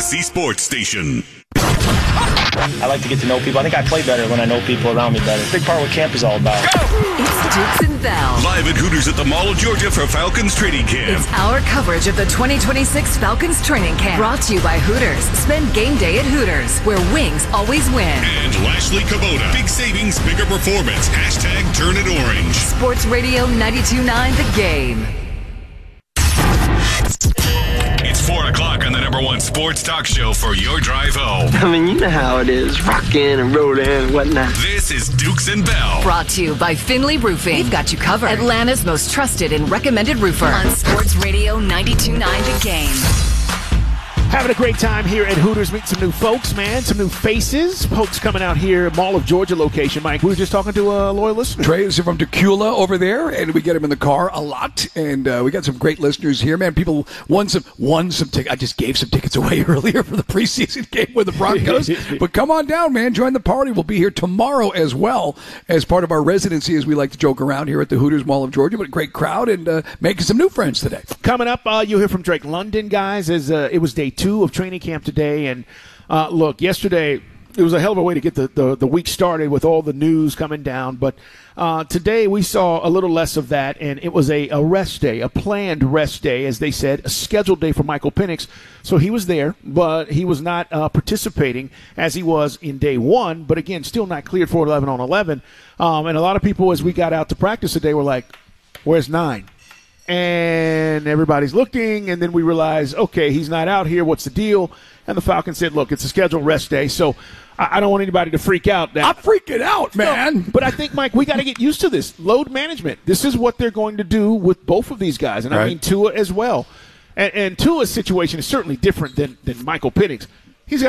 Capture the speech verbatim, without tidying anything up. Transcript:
Odyssey Sports Station. I like to get to know people. I think I play better when I know people around me better. Big part what camp is all about. It's Dukes and Bell. Live at Hooters at the Mall of Georgia for Falcons training camp. It's our coverage of the twenty twenty-six Falcons training camp. Brought to you by Hooters. Spend game day at Hooters, where wings always win. And Lashley Kubota. Big savings, bigger performance. Hashtag turn it orange. Sports Radio ninety-two point nine The Game. It's four o'clock on the number one sports talk show for your drive home. I mean, you know how it is, rocking and rolling and whatnot. This is Dukes and Bell. Brought to you by Finley Roofing. We've got you covered. Atlanta's most trusted and recommended roofer. On Sports Radio ninety-two point nine The Game. Having a great time here at Hooters. Meet some new folks, man. Some new faces. Folks coming out here, Mall of Georgia location. Mike, we were just talking to a loyal listener. Trey is from Tequila over there, and we get him in the car a lot. And uh, we got some great listeners here, man. People won some, won some tickets. I just gave some tickets away earlier for the preseason game with the Broncos. But come on down, man. Join the party. We'll be here tomorrow as well as part of our residency, as we like to joke around here at the Hooters Mall of Georgia. But a great crowd and uh, making some new friends today. Coming up, uh, you'll hear from Drake London, guys, as uh, it was day two of training camp today. And uh, look, yesterday it was a hell of a way to get the, the, the week started with all the news coming down. But uh, today we saw a little less of that, and it was a, a rest day, a planned rest day, as they said, a scheduled day for Michael Penix. So he was there, but he was not uh, participating as he was in day one. But again, still not cleared for eleven on eleven. Um, and a lot of people, as we got out to practice today, were like, where's nine? And everybody's looking, and then we realize, okay, he's not out here. What's the deal? And the Falcons said, look, it's a scheduled rest day, so I, I don't want anybody to freak out. Now. I'm freaking out, man. No, but I think, Mike, we got to get used to this. Load management. This is what they're going to do with both of these guys, and right. I mean Tua as well. And, and Tua's situation is certainly different than, than Michael Penix.